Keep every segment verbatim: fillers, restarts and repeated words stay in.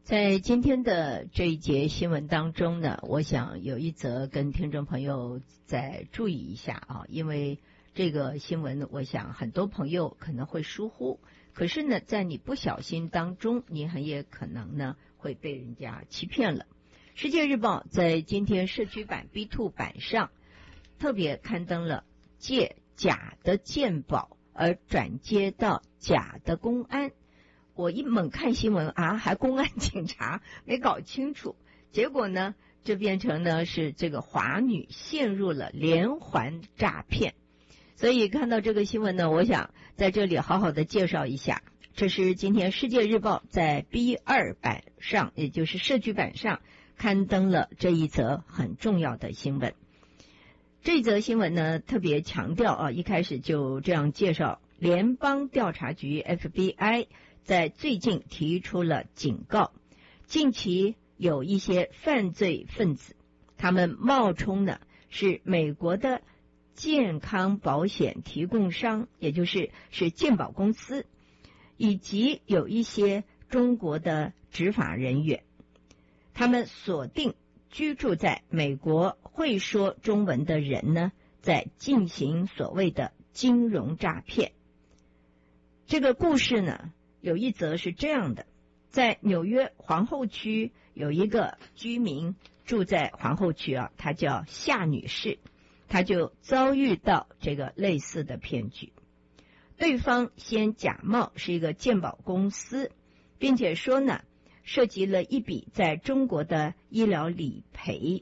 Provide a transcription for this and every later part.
在今天的这一节新闻当中呢，我想有一则跟听众朋友再注意一下啊，因为这个新闻我想很多朋友可能会疏忽，可是呢在你不小心当中，你很也可能呢会被人家欺骗了。世界日报在今天社区版 B 二 版上特别刊登了借假的健保而转接到假的公安。我一猛看新闻啊，还公安警察，没搞清楚，结果呢这变成呢是这个华女陷入了连环诈骗。所以看到这个新闻呢，我想在这里好好的介绍一下，这是今天世界日报在 B 二 版上，也就是社区版上刊登了这一则很重要的新闻。这则新闻呢特别强调啊，一开始就这样介绍，联邦调查局 F B I 在最近提出了警告，近期有一些犯罪分子，他们冒充的是美国的健康保险提供商，也就是是健保公司，以及有一些中国的执法人员，他们锁定居住在美国会说中文的人呢，在进行所谓的金融诈骗。这个故事呢有一则是这样的，在纽约皇后区有一个居民住在皇后区啊，她叫夏女士，她就遭遇到这个类似的骗局。对方先假冒是一个健保公司，并且说呢涉及了一笔在中国的医疗理赔。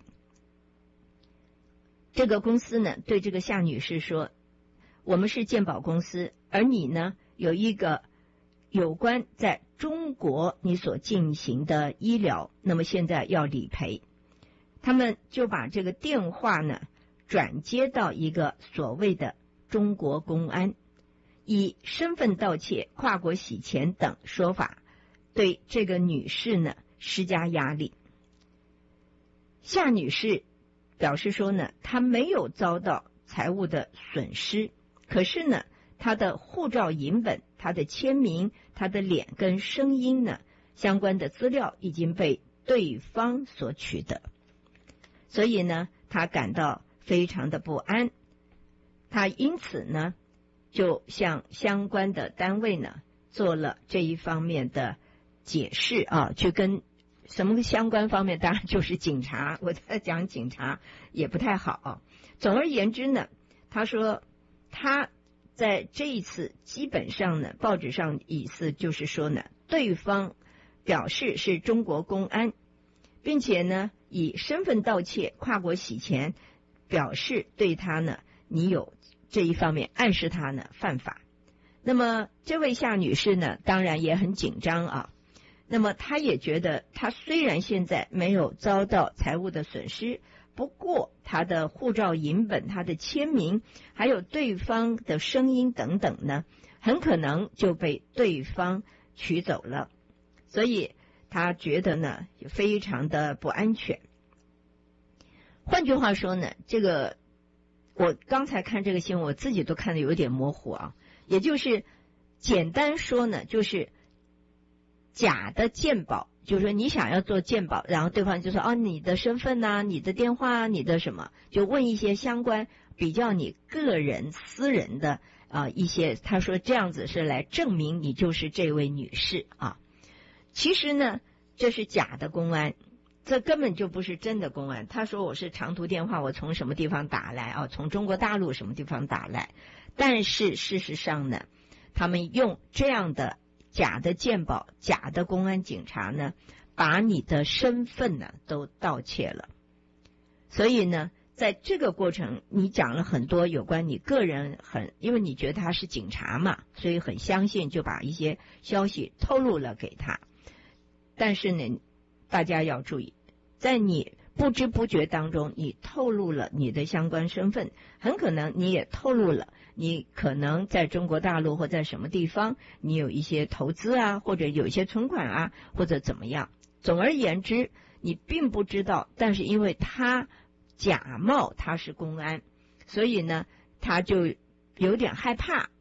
这个公司呢对这个夏女士说，我们是健保公司，而你呢有一个有关在中国你所进行的医疗，那么现在要理赔。他们就把这个电话呢转接到一个所谓的中国公安，以身份盗窃、跨国洗钱等说法对这个女士呢施加压力。夏女士表示说呢，她没有遭到财务的损失，可是呢她的护照影本、她的签名、她的脸跟声音呢相关的资料已经被对方所取得，所以呢她感到非常的不安。她因此呢就向相关的单位呢做了这一方面的解释啊，去跟什么相关方面，当然就是警察，我在讲警察也不太好啊。总而言之呢，他说他在这一次基本上呢，报纸上意思就是说呢，对方表示是中国公安，并且呢以身份盗窃、跨国洗钱表示对他呢你有这一方面暗示他呢犯法。那么这位夏女士呢当然也很紧张啊，那么她也觉得她虽然现在没有遭到财务的损失，不过她的护照影本、她的签名还有对方的声音等等呢很可能就被对方取走了，所以她觉得呢非常的不安全。换句话说呢，这个我刚才看这个新闻我自己都看得有点模糊啊，也就是简单说呢，就是假的健保，就是说你想要做健保，然后对方就说哦，你的身份啊，你的电话啊，你的什么，就问一些相关比较你个人私人的啊、呃、一些，他说这样子是来证明你就是这位女士啊。其实呢这是假的公安，这根本就不是真的公安。他说我是长途电话，我从什么地方打来啊，从中国大陆什么地方打来，但是事实上呢他们用这样的假的健保、假的公安警察呢把你的身份呢都盗窃了。所以呢在这个过程你讲了很多有关你个人，很因为你觉得他是警察嘛，所以很相信，就把一些消息透露了给他。但是呢大家要注意，在你不知不觉当中你透露了你的相关身份，很可能你也透露了你可能在中国大陆或在什么地方你有一些投资啊，或者有一些存款啊，或者怎么样。总而言之你并不知道，但是因为他假冒他是公安，所以呢他就有点害怕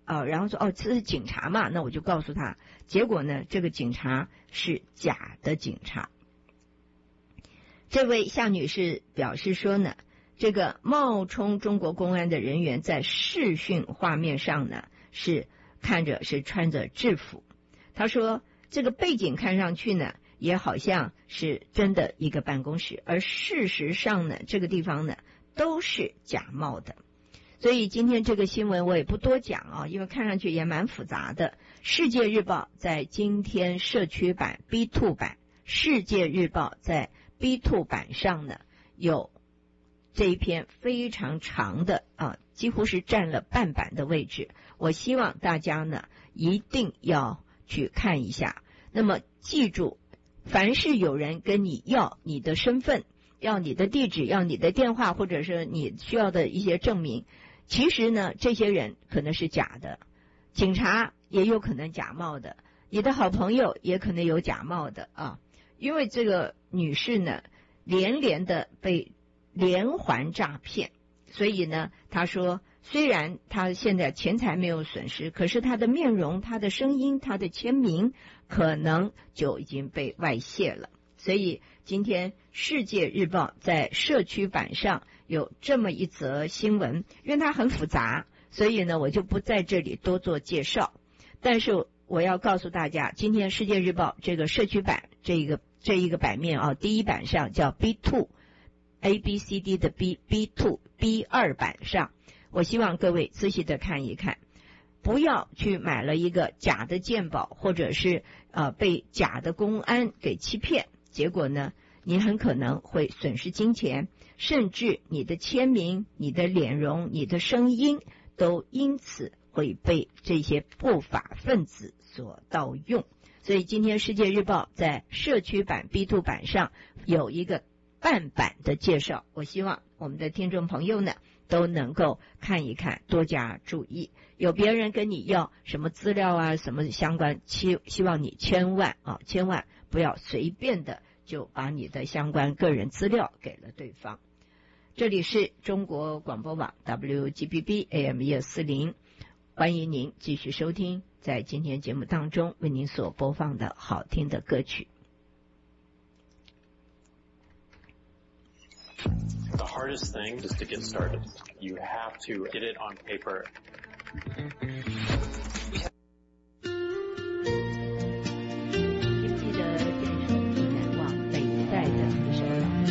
啊，然后说哦，这是警察嘛，那我就告诉他。结果呢，这个警察是假的警察。这位夏女士表示说呢，这个冒充中国公安的人员在视讯画面上呢，是看着是穿着制服。她说，这个背景看上去呢，也好像是真的一个办公室，而事实上呢，这个地方呢都是假冒的。所以今天这个新闻我也不多讲啊，因为看上去也蛮复杂的。世界日报在今天社区版 B 二 版，世界日报在 B 二 版上呢有这一篇非常长的啊，几乎是占了半版的位置。我希望大家呢一定要去看一下。那么记住，凡是有人跟你要你的身份，要你的地址，要你的电话，或者是你需要的一些证明，其实呢这些人可能是假的，警察也有可能假冒的，你的好朋友也可能有假冒的啊。因为这个女士呢连连的被连环诈骗，所以呢她说，虽然她现在钱财没有损失，可是她的面容、她的声音、她的签名可能就已经被外泄了。所以今天世界日报在社区版上有这么一则新闻，因为它很复杂，所以呢我就不在这里多做介绍。但是我要告诉大家，今天世界日报这个社区版这个这一个版面啊，第一版上叫 B 二A B C D 的 B B 二 B 二 版上，我希望各位仔细的看一看，不要去买了一个假的健保，或者是呃被假的公安给欺骗，结果呢你很可能会损失金钱，甚至你的签名、你的脸容、你的声音都因此会被这些不法分子所盗用。所以今天世界日报在社区版 B 二 版上有一个半版的介绍，我希望我们的听众朋友呢都能够看一看，多加注意。有别人跟你要什么资料啊，什么相关，希希望你千万啊，千万不要随便的就把你的相关个人资料给了对方。这里是中国广播网 W G B B A M 一二四零，欢迎您继续收听在今天节目当中为您所播放的好听的歌曲。 The hardest thing is to get started. You have to get it on paper.